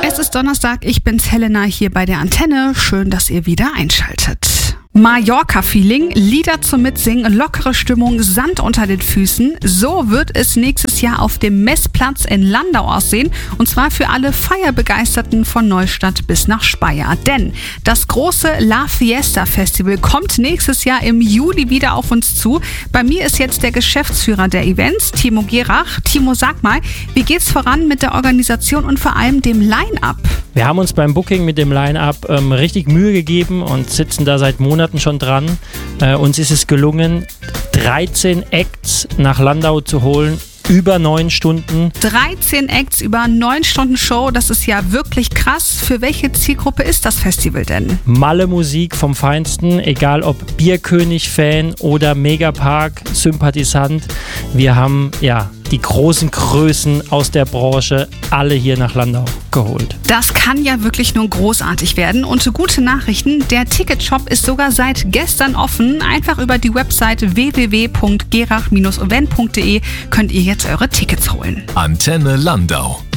Es ist Donnerstag, ich bin's Helena hier bei der Antenne. Schön, dass ihr wieder einschaltet. Mallorca-Feeling, Lieder zum Mitsingen, lockere Stimmung, Sand unter den Füßen. So wird es nächstes Jahr auf dem Messplatz in Landau aussehen. Und zwar für alle Feierbegeisterten von Neustadt bis nach Speyer. Denn das große La Fiesta Festival kommt nächstes Jahr im Juli wieder auf uns zu. Bei mir ist jetzt der Geschäftsführer der Events, Timo Gerach. Timo, sag mal, wie geht's voran mit der Organisation und vor allem dem Line-Up? Wir haben uns beim Booking mit dem Line-Up richtig Mühe gegeben und sitzen da seit Monaten schon dran. Uns ist es gelungen, 13 Acts nach Landau zu holen. Über 9 Stunden. 13 Acts über 9 Stunden Show, das ist ja wirklich krass. Für welche Zielgruppe ist das Festival denn? Malle-Musik vom Feinsten, egal ob Bierkönig-Fan oder Megapark-Sympathisant. Wir haben die großen Größen aus der Branche alle hier nach Landau geholt. Das kann ja wirklich nur großartig werden. Und gute Nachrichten, der Ticketshop ist sogar seit gestern offen. Einfach über die Webseite www.gerach-event.de könnt ihr jetzt eure Tickets holen. Antenne Landau.